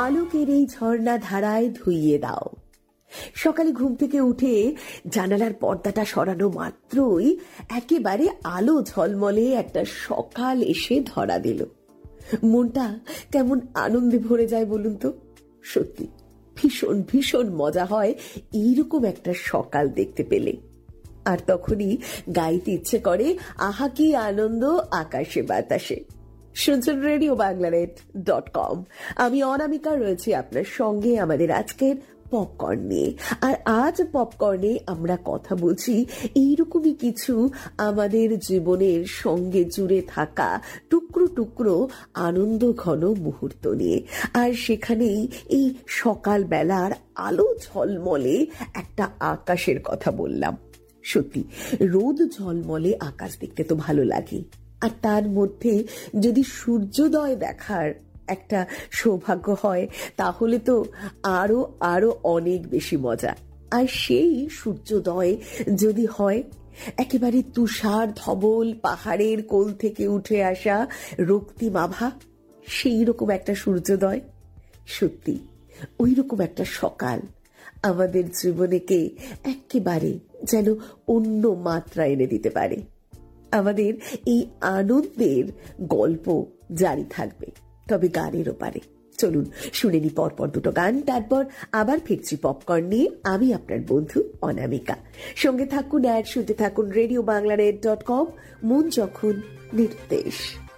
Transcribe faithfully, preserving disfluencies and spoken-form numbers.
আলোকের এই ঝর্ণা ধারায় ধুইয়ে দাও। সকালে ঘুম থেকে উঠে জানালার পর্দাটা সরানো মাত্রই একেবারে আলো ঝলমলে একটা সকাল এসে ধরা দিল। মনটা কেমন আনন্দে ভরে যায় বলুন তো। সত্যি ভীষণ ভীষণ মজা হয় এইরকম একটা সকাল দেখতে পেলে। আর তখনই গাইতে ইচ্ছে করে, আহা কি আনন্দ আকাশে বাতাসে। শুনছেন রেডিও বাংলানেট ডট কম। আমি অনামিকা রয়েছি আপনার সঙ্গে আমাদের আজকের পপকর্ন নিয়ে। আর আজ পপকর্নে আমরা কথা বলছি এইরকমই কিছু আমাদের জীবনের সঙ্গে জুড়ে থাকা টুকরো টুকরো আনন্দ ঘন মুহূর্ত নিয়ে। আর সেখানেই এই সকালবেলার আলো ঝলমলে একটা আকাশের কথা বললাম। সত্যি রোদ ঝলমলে আকাশ দেখতে তো ভালো লাগে, আর তার মধ্যে যদি সূর্যোদয় দেখার একটা সৌভাগ্য হয় তাহলে তো আরো আরো অনেক বেশি মজা। আর সেই সূর্যোদয় যদি হয় একেবারে তুষার ধবল পাহাড়ের কোল থেকে উঠে আসা রক্তিম আভা, সেই রকম একটা সূর্যোদয়, সত্যি ওই রকম একটা সকাল আমাদের জীবনেকে একেবারে যেন অন্য মাত্রা এনে দিতে পারে। আমাদের এই আনন্দের গল্প জারি থাকবে, তবে গানেরও পারে। চলুন শুনে নি পরপর দুটো গান, তারপর আবার ফিরছি পপকর্ন নিয়ে। আমি আপনার বন্ধু অনামিকা। সঙ্গে থাকুন আর শুনতে থাকুন রেডিও বাংলানেট ডট কম। মন যখন নির্দেশ।